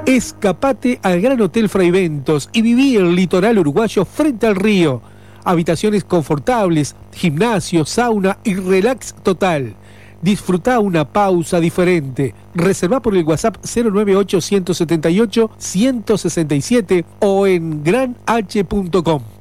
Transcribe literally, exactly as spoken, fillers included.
Escapate al Gran Hotel Fraiventos y viví el litoral uruguayo frente al río. Habitaciones confortables, gimnasio, sauna y relax total. Disfrutá una pausa diferente. Reservá por el WhatsApp cero nueve ocho, uno siete ocho, uno seis siete o en gran h punto com.